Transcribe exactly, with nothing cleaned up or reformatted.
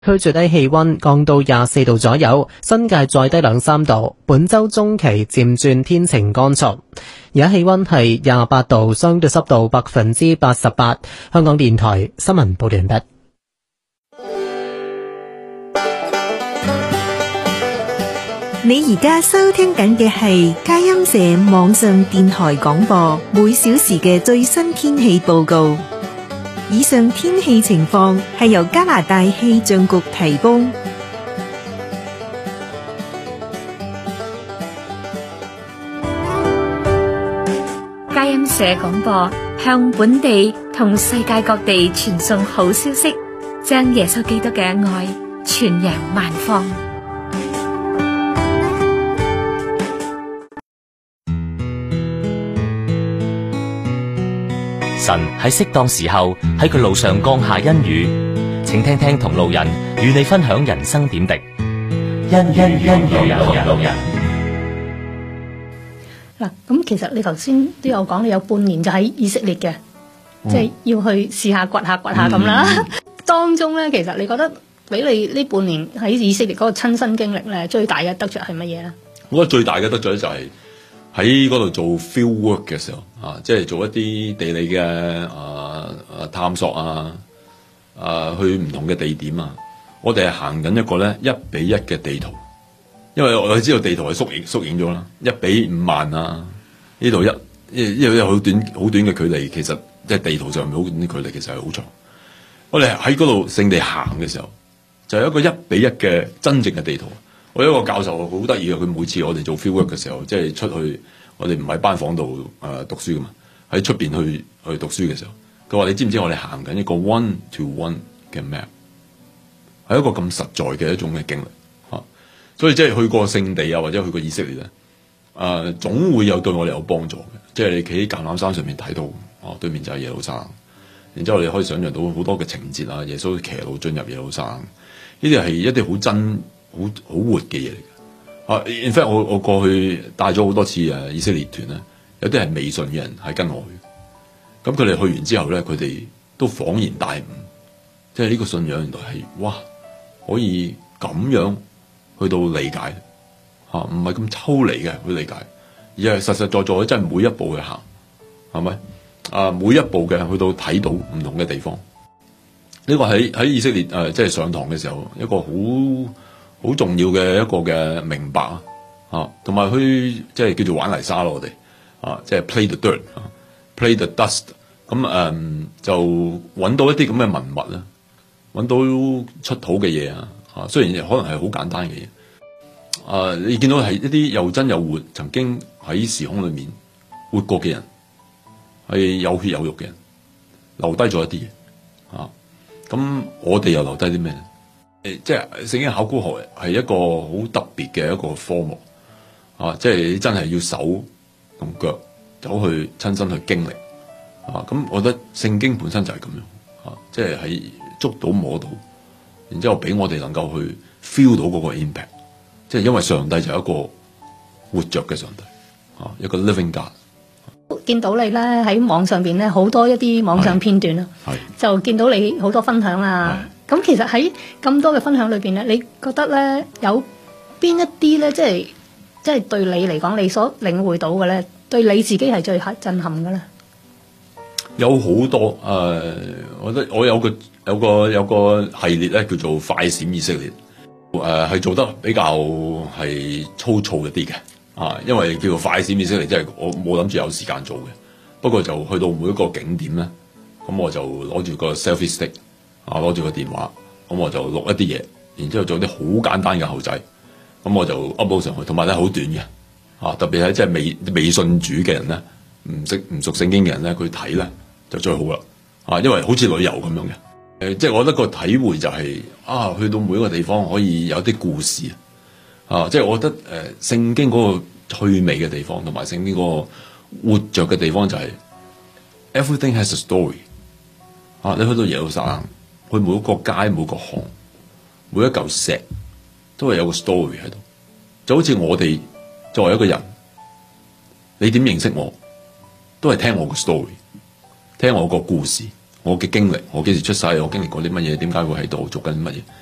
區最低氣溫降到廿四度左右，新界再低兩三度。本周中期漸轉天晴乾燥。而家氣溫係廿八度，相對濕度百分之八十八。香港電台新聞報道完畢。 你而家收聽緊嘅係佳音社網上電台廣播，每小時嘅最新天氣報告。以上天氣情況係由加拿大氣象局提供。 佳音社廣播向本地同世界各地傳送好消息，將耶穌基督嘅愛傳揚萬方。 神喺適當時候喺佢路上降下恩雨，請聽聽同路人與你分享人生點滴。恩恩恩路人路人。 嗱，咁其實你頭先都有講，你有半年就喺以色列嘅，即係、嗯、要去試下掘下掘下咁啦。嗯、當中咧，其實你覺得俾你呢半年喺以色列嗰個親身經歷咧，最大嘅得着係乜嘢咧？ 我覺得最大嘅得着咧就係喺嗰度做 field work 嘅時候啊，即係做一啲地理嘅啊啊探索啊啊，去唔同嘅地點啊，我哋係行緊一個咧一比一嘅地圖，因為我哋知道地圖係縮影縮影咗啦，一比五萬啊，呢度一因為好短好短嘅距離，其實即係地圖上面好短嘅距離，其實係好長。我哋喺嗰度聖地行嘅時候，就係一個一比一嘅真正嘅地圖。我有一個教授好得意嘅，佢每次我哋做 field work 嘅時候，即係出去，我哋唔喺班房度誒讀書噶嘛，喺出邊去去讀書嘅時候，佢話你知唔知我哋行緊一個 one to one 嘅 map， 係一個咁實在嘅一種嘅經歷嚇、啊，所以即係去過聖地啊，或者去過以色列咧，誒、啊、總會有對我哋有幫助嘅。即係你企喺橄欖山上面睇到，哦、啊、對面就係耶路撒冷，然之後你可以想象到好多嘅情節啊，耶穌騎驢進入耶路撒冷，呢啲係一啲好真。好好活嘅嘢嚟嘅，啊 in fact 我我過去帶咗好多次誒以色列團咧，有啲係未信嘅人係跟我去，咁佢哋去完之後咧，佢哋都恍然大悟，即係呢個信仰原來係哇可以咁樣去到理解，嚇唔係咁抽離嘅去理解，而係實實在在真係每一步去行，係咪啊？每一步嘅去到睇到唔同嘅地方，呢、這個喺喺以色列誒、呃、即係上堂嘅時候一個好好重要嘅一個嘅明白啊，啊，同埋去即係叫做玩泥沙咯，我哋啊，即係 play the dirt 啊 ，play the dust，咁誒、嗯、就揾到一啲咁嘅文物啦，揾到出土嘅嘢啊，啊，雖然可能係好簡單嘅嘢，啊，你見到係一啲又真又活，曾經喺時空裏面活過嘅人，係有血有肉嘅人，留低咗一啲嘢，啊，咁我哋又留低啲咩咧？誒，即係聖經考古學係一個好特別嘅一個科目啊！即係你真係要手同腳走去親身去經歷啊！咁我覺得聖經本身就係咁樣啊！即係喺捉到摸到，然之後俾我哋能夠去 feel 到嗰個 impact， 即係因為上帝就係一個活着嘅上帝啊，一個 living God。 見到你咧喺網上邊咧好多一啲網上片段啊，就見到你好多分享啊。咁其實喺咁多嘅分享裏邊咧，你覺得咧有邊一啲咧，即係即係對你嚟講，你所領會到嘅咧，對你自己係最震撼嘅咧？ 有好多誒、呃，我覺得我有個有個有個系列咧，叫做快閃以色列，誒、呃、係做得比較係粗糙一啲嘅啊，因為叫做快閃以色列，即係我冇諗住有時間做嘅，不過就去到每一個景點咧，咁我就攞住個 selfie stick。啊！攞住個電話，咁我就錄一啲嘢，然之後做啲好簡單嘅後製，咁我就 upload 上去，同埋咧好短嘅，啊！特別係即係未未信主嘅人咧，唔識唔熟聖經嘅人咧，佢睇咧就最好啦，啊！因為好似旅遊咁樣嘅，誒、呃，即係我覺得個體會就係、是、啊，去到每一個地方可以有啲故事，啊！即係我覺得誒、呃，聖經嗰個趣味嘅地方，同埋聖經嗰個活着嘅地方就係、是、everything has a story，啊！你去到耶路撒冷。佢每一個街、每個巷、每一嚿石，都係有個 story 喺度。就好似我哋作為一個人，你點認識我，都係聽我個 story，聽我個故事，我嘅經歷，我幾時出世，我經歷過啲乜嘢，點解會喺度做緊乜嘢。